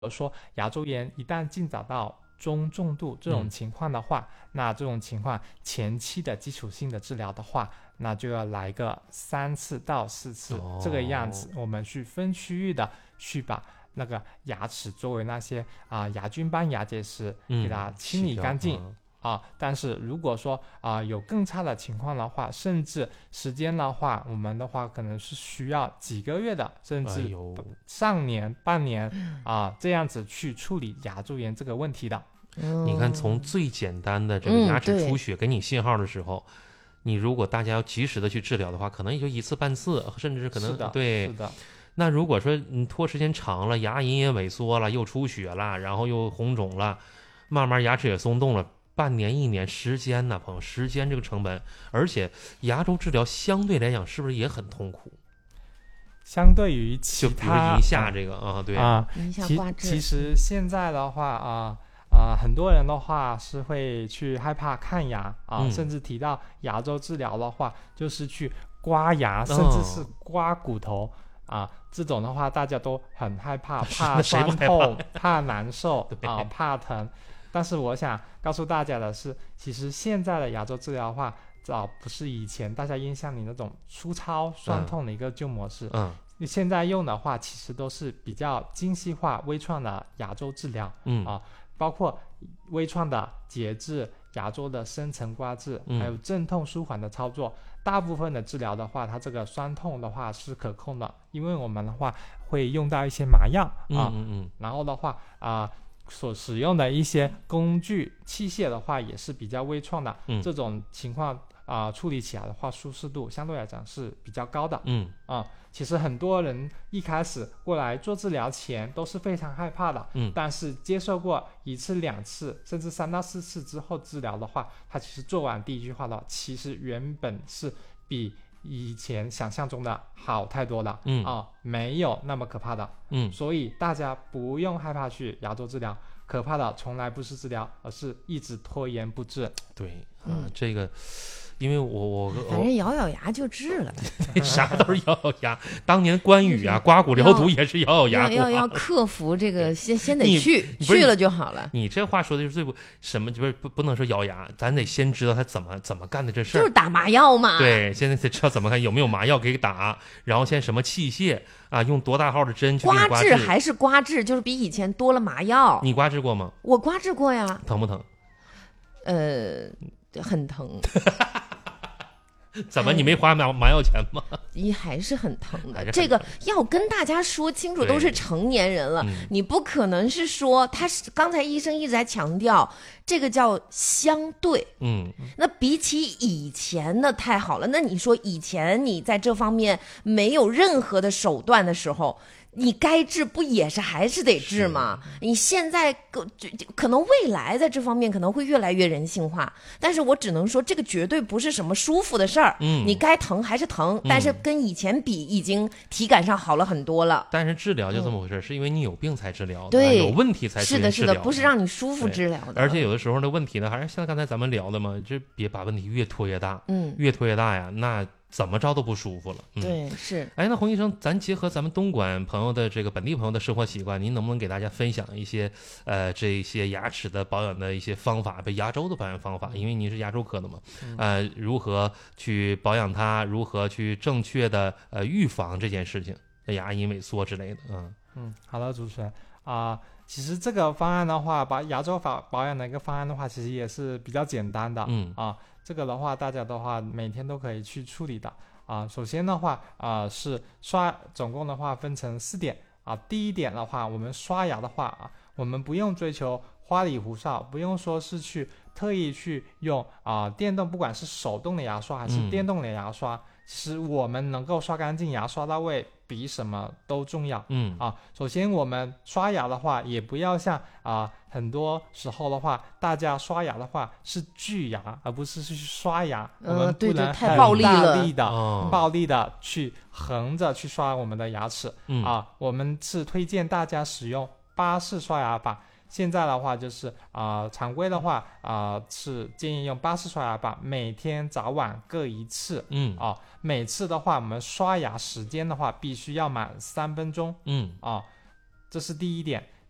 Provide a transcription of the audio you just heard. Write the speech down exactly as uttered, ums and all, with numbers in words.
说牙周炎一旦进展到中重度这种情况的话、嗯、那这种情况前期的基础性的治疗的话，那就要来个三次到四次、哦、这个样子，我们去分区域的去把那个牙齿作为那些啊、呃、牙菌斑牙结石给它清理干净、嗯啊，但是如果说啊、呃、有更差的情况的话，甚至时间的话，我们的话可能是需要几个月的，甚至上年、半年啊、呃、这样子去处理牙周炎这个问题的。 嗯、你看，从最简单的这个牙齿出血给你信号的时候、嗯，你如果大家要及时的去治疗的话，可能也就一次半次，甚至可能是的对是的。 那如果说你拖时间长了，牙龈也萎缩了，又出血了，然后又红肿了，慢慢牙齿也松动了。半年一年时间呢，朋友，时间这个成本，而且牙周治疗相对来讲是不是也很痛苦？ 相对于其他， 就比如一下这个啊、嗯，对啊，其其实现在的话啊啊、呃，很多人的话是会去害怕看牙啊、嗯，甚至提到牙周治疗的话，就是去刮牙，甚至是刮骨头、哦、啊，这种的话大家都很害怕，怕酸痛，怕难受啊，怕疼。但是我想告诉大家的是，其实现在的牙周治疗的话，早不是以前大家印象里那种粗糙酸痛的一个旧模式。 嗯， 现在用的话，其实都是比较精细化、微创的牙周治疗。 嗯啊，包括微创的节制、牙周的深层刮治，还有镇痛舒缓的操作。大部分的治疗的话，它这个酸痛的话是可控的，因为我们的话会用到一些麻药啊。 嗯嗯嗯， 然后的话啊。呃所使用的一些工具器械的话也是比较微创的、嗯、这种情况啊、呃，处理起来的话舒适度相对来讲是比较高的。 嗯啊，其实很多人一开始过来做治疗前都是非常害怕的， 嗯， 但是接受过一次两次甚至三到四次之后治疗的话，他其实做完第一句话的话，其实原本是比以前想象中的好太多了。 嗯啊，没有那么可怕的。 嗯， 所以大家不用害怕去牙周治疗，可怕的从来不是治疗，而是一直拖延不治。 对，嗯，这个因为我我反正咬咬牙就治了啥都是咬咬牙。当年关羽啊刮骨疗毒也是咬咬牙要要要克服这个先先得去去了就好了。 你这话说的是最不什么，就是不不能说咬牙，咱得先知道他怎么怎么干的这事儿， 就是打麻药嘛。 对，现在得知道怎么看有没有麻药给打，然后现在什么器械啊，用多大号的针去刮治， 治还是刮治，就是比以前多了麻药。 你刮治过吗？ 我刮治过呀。 疼不疼？ 呃，很疼。 怎么你没花麻麻药钱吗？ 也还是很疼的。 很疼这个要跟大家说清楚，都是成年人了，嗯、你不可能是说他是刚才医生一直在强调，这个叫相对。 嗯， 那比起以前那太好了。那你说以前你在这方面没有任何的手段的时候，你该治不也是还是得治吗？你现在可能未来在这方面可能会越来越人性化，但是我只能说这个绝对不是什么舒服的事儿。 嗯， 你该疼还是疼、嗯，但是跟以前比已经体感上好了很多了。 但是治疗就这么回事、嗯、是因为你有病才治疗的， 对， 有问题才治疗的。 是的是的，不是让你舒服治疗的。 而且有的时候的问题呢，还是像刚才咱们聊的嘛，就别把问题越拖越大。 嗯， 越拖越大呀，那怎么着都不舒服了。嗯、 对，是。 哎，那洪医生，咱结合咱们东莞朋友的这个本地朋友的生活习惯，您能不能给大家分享一些呃这些牙齿的保养的一些方法，被牙周的保养方法？因为您是牙周科的嘛， 嗯、 呃，如何去保养它，如何去正确的呃预防这件事情，牙龈萎缩之类的。嗯嗯，好的，主持人啊、呃，其实这个方案的话，把牙周保保养的一个方案的话，其实也是比较简单的。 嗯啊。这个的话，大家的话每天都可以去处理的啊。首先的话啊，是刷，总共的话分成四点啊。第一点的话，我们刷牙的话啊，我们不用追求花里胡哨，不用说是去特意去用啊电动，不管是手动的牙刷还是电动的牙刷，嗯、其实我们能够刷干净牙刷到位，比什么都重要。 嗯啊，首先我们刷牙的话，也不要像啊很多时候的话，大家刷牙的话是锯牙，而不是去刷牙。 嗯、 我们不能太暴力了， 大力的、 哦、 暴力的去横着去刷我们的牙齿。 嗯啊，我们是推荐大家使用巴氏刷牙法。现在的话就是啊、呃，常规的话啊、呃、是建议用巴氏刷牙法，每天早晚各一次。 嗯啊，每次的话我们刷牙时间的话必须要满三分钟。 嗯啊，这是第一点。